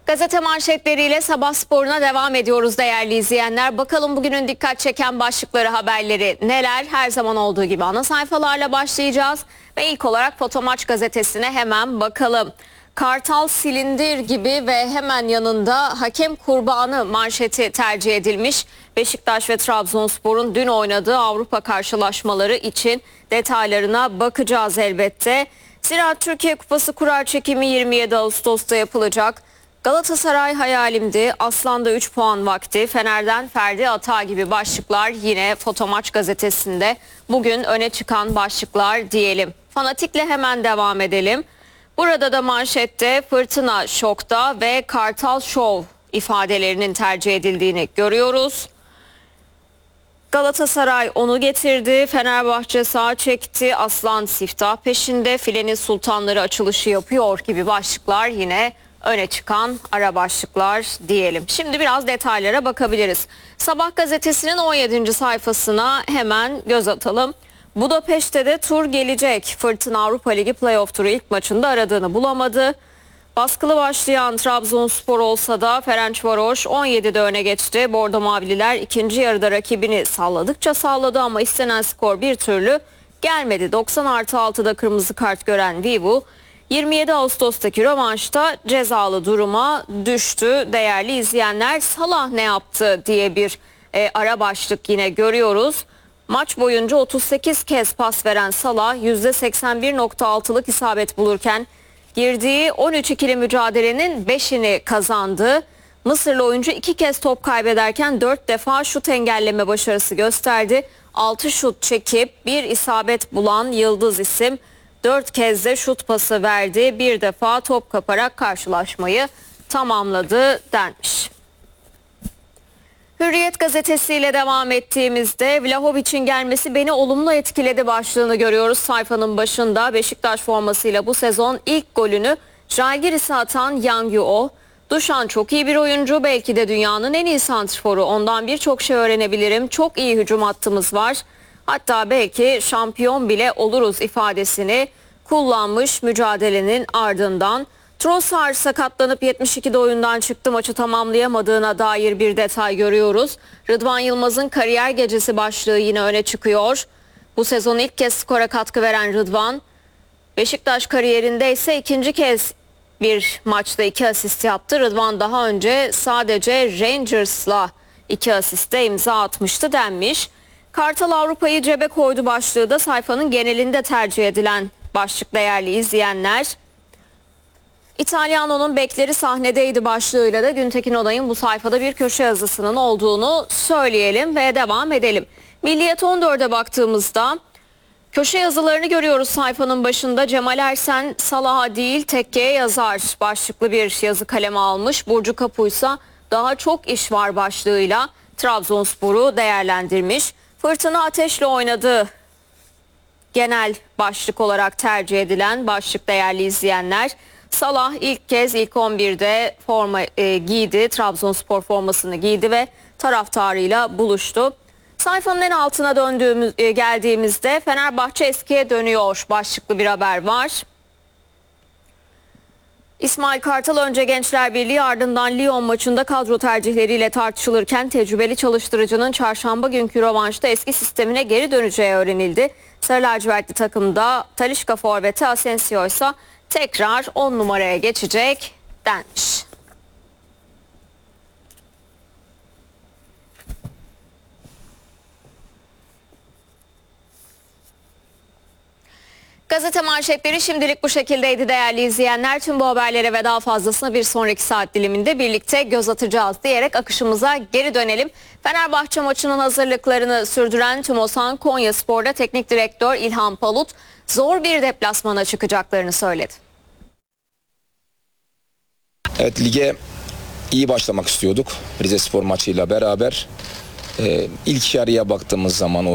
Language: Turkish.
Gazete manşetleriyle sabah sporuna devam ediyoruz değerli izleyenler. Bakalım bugünün dikkat çeken başlıkları, haberleri neler? Her zaman olduğu gibi ana sayfalarla başlayacağız. Ve ilk olarak Fotomaç gazetesine hemen bakalım. Kartal silindir gibi ve hemen yanında hakem kurbanı manşeti tercih edilmiş. Beşiktaş ve Trabzonspor'un dün oynadığı Avrupa karşılaşmaları için detaylarına bakacağız elbette. Ziraat Türkiye Kupası kura çekimi 27 Ağustos'ta yapılacak. Galatasaray hayalimdi, Aslan'da 3 puan vakti, Fener'den Ferdi Ata gibi başlıklar yine Fotomaç gazetesinde bugün öne çıkan başlıklar diyelim. Fanatikle hemen devam edelim. Burada da manşette fırtına şokta ve Kartal şov ifadelerinin tercih edildiğini görüyoruz. Galatasaray onu getirdi, Fenerbahçe sağ çekti, Aslan siftah peşinde, filenin sultanları açılışı yapıyor gibi başlıklar yine öne çıkan ara başlıklar diyelim. Şimdi biraz detaylara bakabiliriz. Sabah gazetesinin 17. sayfasına hemen göz atalım. Budapeşte de tur gelecek. Fırtına Avrupa Ligi playoff turu ilk maçında aradığını bulamadı. Baskılı başlayan Trabzonspor olsa da Ferencvaroş 17'de öne geçti. Bordo Mavililer ikinci yarıda rakibini salladıkça salladı ama istenen skor bir türlü gelmedi. 90+6'da kırmızı kart gören Vivu 27 Ağustos'taki rövanşta cezalı duruma düştü. Değerli izleyenler, Salah ne yaptı diye bir ara başlık yine görüyoruz. Maç boyunca 38 kez pas veren Salah %81.6'lık isabet bulurken girdiği 13 ikili mücadelenin 5'ini kazandı. Mısırlı oyuncu 2 kez top kaybederken 4 defa şut engelleme başarısı gösterdi. 6 şut çekip bir isabet bulan yıldız isim 4 kez de şut pası verdi. Bir defa top kaparak karşılaşmayı tamamladı denmiş. Hürriyet gazetesiyle devam ettiğimizde Vlahovic'in gelmesi beni olumlu etkiledi başlığını görüyoruz sayfanın başında. Beşiktaş formasıyla bu sezon ilk golünü Žalgiris'e atan Yang Yu-oh. Dušan çok iyi bir oyuncu, belki de dünyanın en iyi santrforu. Ondan birçok şey öğrenebilirim. Çok iyi hücum hattımız var. Hatta belki şampiyon bile oluruz ifadesini kullanmış mücadelenin ardından. Trossard sakatlanıp 72'de oyundan çıktı, maçı tamamlayamadığına dair bir detay görüyoruz. Rıdvan Yılmaz'ın kariyer gecesi başlığı yine öne çıkıyor. Bu sezon ilk kez skora katkı veren Rıdvan, Beşiktaş kariyerinde ise ikinci kez bir maçta 2 asist yaptı. Rıdvan daha önce sadece Rangers'la 2 asiste imza atmıştı denmiş. Kartal Avrupa'yı cebe koydu başlığı da sayfanın genelinde tercih edilen başlık değerli izleyenler. İtalyano'nun bekleri sahnedeydi başlığıyla da Güntekin Onay'ın bu sayfada bir köşe yazısının olduğunu söyleyelim ve devam edelim. Milliyet 14'e baktığımızda köşe yazılarını görüyoruz sayfanın başında. Cemal Ersen Salah'a değil Tekke'ye yazar başlıklı bir yazı kaleme almış. Burcu Kapuysa daha çok iş var başlığıyla Trabzonspor'u değerlendirmiş. Fırtına ateşle oynadı genel başlık olarak tercih edilen başlık değerli izleyenler. Salah ilk kez ilk 11'de forma giydi. Trabzonspor formasını giydi ve taraftarıyla buluştu. Sayfanın en altına geldiğimizde Fenerbahçe eskiye dönüyor başlıklı bir haber var. İsmail Kartal önce Gençler Birliği ardından Lyon maçında kadro tercihleriyle tartışılırken tecrübeli çalıştırıcının çarşamba günkü rövanşta eski sistemine geri döneceği öğrenildi. Sarı lacivertli takımda Talisca forveti, Asensio ise tekrar 10 numaraya geçecek denmiş. Gazete manşetleri şimdilik bu şekildeydi değerli izleyenler. Tüm bu haberlere ve daha fazlasına bir sonraki saat diliminde birlikte göz atacağız diyerek akışımıza geri dönelim. Fenerbahçe maçının hazırlıklarını sürdüren Tümosan Konyaspor'da teknik direktör İlhan Palut zor bir deplasmana çıkacaklarını söyledi. Evet, lige iyi başlamak istiyorduk Rizespor maçıyla beraber. İlk yarıya baktığımız zaman